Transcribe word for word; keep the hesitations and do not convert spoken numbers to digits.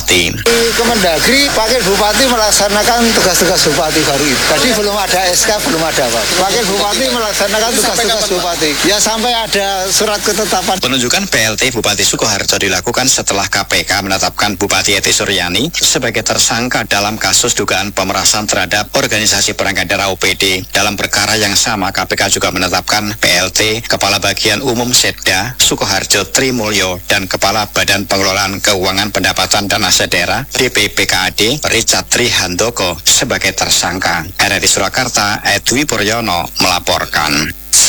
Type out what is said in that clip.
Bupati. Kemendagri Wakil Bupati melaksanakan tugas-tugas Bupati baru itu. Jadi belum ada S K, belum ada Pak. Wakil Bupati melaksanakan tugas-tugas Bupati. Ya sampai ada surat ketetapan. Penunjukan P L T Bupati Sukoharjo dilakukan setelah K P K menetapkan Bupati Eti Suryani sebagai tersangka dalam kasus dugaan pemerasan terhadap organisasi perangkat daerah O P D. Dalam perkara yang sama, K P K juga menetapkan P L T Kepala Bagian Umum Setda Sukoharjo Trimulyo dan Kepala Badan Pengelolaan Keuangan Pendapatan dan Aset Daerah D P P K A D Richard Trihandoko sebagai tersangka. R R I Surakarta, Edwi Puryono melaporkan.